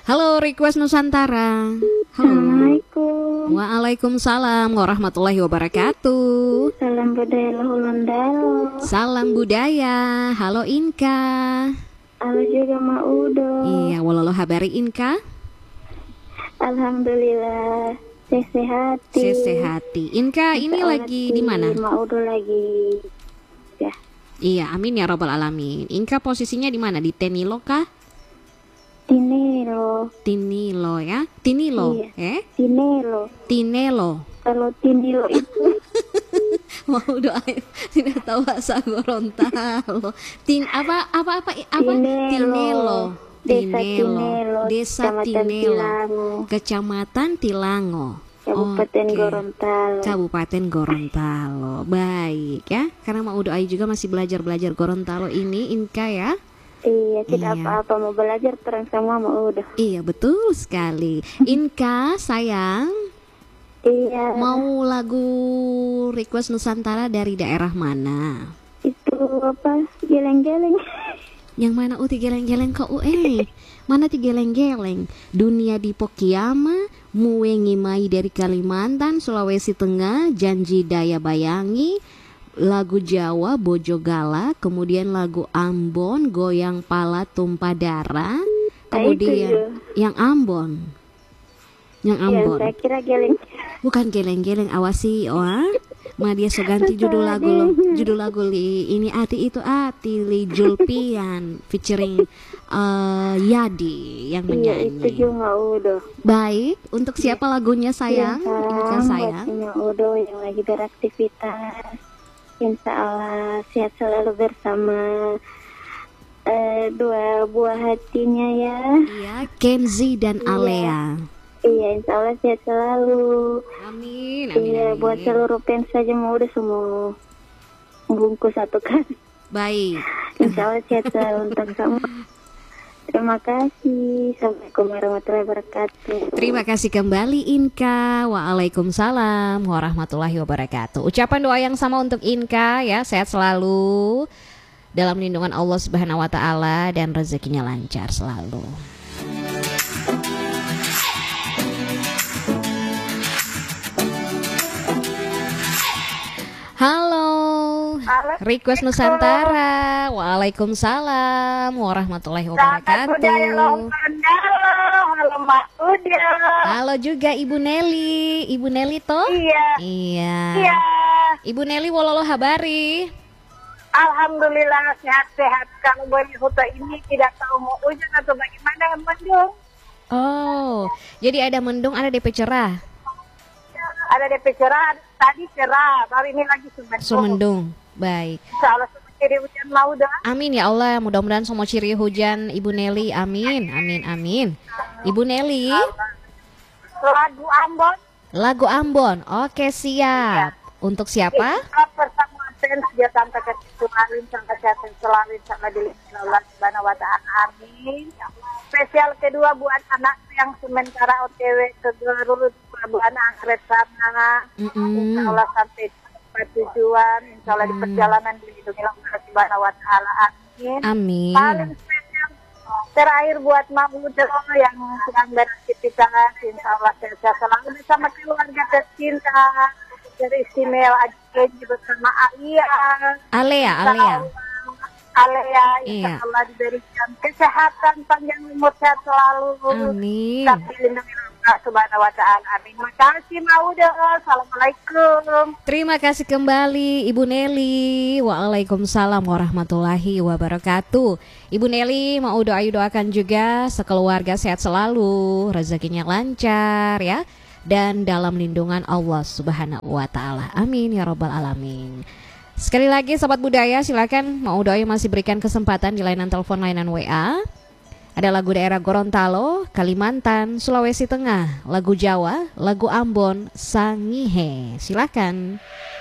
Halo, Request Nusantara. Halo. Assalamualaikum. Waalaikumsalam warahmatullahi wabarakatuh. Salam budaya Lahulundalo. Salam budaya. Halo Inka. Halo juga Maudo. Iya, walalo habari Inka. Alhamdulillah. Sesehati. Sesehati. Inka ini lagi di mana? Maudo lagi. Ya. Iya, amin ya robbal alamin. Inka posisinya di mana? Di Tenilo kah? Tinelo. Tinilo ya? Tinilo, Iya. Tinelo. Tinelo. Kalau Tinilo itu Mau doa tidak tahu bahasa Gorontalo. Apa Tinelo. Tinelo. Desa Kecamatan Tinelo. Tilango. Kecamatan Tilango. Kabupaten Oke. Gorontalo. Kabupaten Gorontalo. Baik ya. Karena mau doa juga masih belajar Gorontalo ini Inka ya. Iya, tidak Iya. apa-apa, mau belajar terang sama Maudo. Iya betul sekali. Inka sayang, Iya. mau lagu request Nusantara dari daerah mana? Itu apa? Geleng-geleng. Yang mana uti geleng-geleng kok Mana ti geleng-geleng? Dunia di Pokiyama, Muwengi Mai dari Kalimantan, Sulawesi Tengah, Janji Daya Bayangi, lagu Jawa Bojogala, kemudian lagu Ambon Goyang Pala Tumpah Darah, kemudian yang Ambon. Yang Ambon. Ya, saya kira geleng. Bukan geleng-geleng, awasi Madia so ganti judul lagu lo. Judul lagu ini Ati itu Ati li Julpian featuring Yadi yang Iya, itu menyanyi. juga Udo. Baik, untuk siapa lagunya sayang? Inka sayang. Buat Udo yang lagi beraktivitas. Insya Allah sehat selalu bersama dua buah hatinya ya. Iya, Kenzi dan Alea. Iya, insya Allah sehat selalu. Amin, Iya, buat seluruh fans saja mau udah semua bungkus satu kali. Baik. Insya Allah sehat selalu untuk semua. Terima kasih. Assalamualaikum warahmatullahi wabarakatuh. Terima kasih kembali Inka. Waalaikumsalam warahmatullahi wabarakatuh. Ucapan doa yang sama untuk Inka ya, sehat selalu dalam lindungan Allah Subhanahu wa taala dan rezekinya lancar selalu. Halo. Request Nusantara. Waalaikumsalam warahmatullahi wabarakatuh. Halo Mak Uda. Halo juga Ibu Nelly. Ibu Nelly toh? Iya. Iya. Iya. Ibu Nelly wololo habari. Alhamdulillah sehat-sehat. Kalau boleh foto ini tidak tahu mau hujan atau bagaimana mendung. Oh, jadi ada mendung, ada DP cerah. Ada DP cerah, tadi cerah, hari ini lagi semendung. Sumendung. Baik. Insya Allah semua jadi hujan mau dah. Amin ya Allah, mudah-mudahan semua ciri hujan Ibu Nelly. Amin, amin, amin. Ibu Nelly, Lagu Ambon. lagu Ambon. Oke, siap. Untuk siapa? Bersama fans dia sampai ke Sumalin, sampai kesehatan selalu, sampai dilindungi Allah Subhanahu wa Ta'ala. Amin. Spesial kedua buat anak yang sementara OTW ke Garut, pelabuhan Anggrek sana. Insya Allah sampai tempat tujuan, insya Allah di perjalanan dilindungi Allah Subhanahu wa Ta'ala. Amin. Amin. Paling spesial terakhir buat Mahmudo yang sedang beraktivitas, insya Allah sehat selalu bersama keluarga tercinta. Dari istimewa Aji bersama Alea, insya Allah diberikan kesehatan, panjang umur, sehat selalu. Amin. Tapi lindungi Allah Subhanahu wa Ta'ala. Amin. Makasih Maudo. Assalamualaikum. Terima kasih kembali Ibu Nelly. Waalaikumsalam warahmatullahi wabarakatuh. Ibu Nelly mau doakan juga sekeluarga sehat selalu, rezekinya lancar ya, dan dalam lindungan Allah Subhanahu wa taala. Amin ya robbal alamin. Sekali lagi Sobat Budaya, silakan mau doa masih berikan kesempatan di layanan telepon, layanan WA. Ada lagu daerah Gorontalo, Kalimantan, Sulawesi Tengah, lagu Jawa, lagu Ambon, Sangihe. Silakan.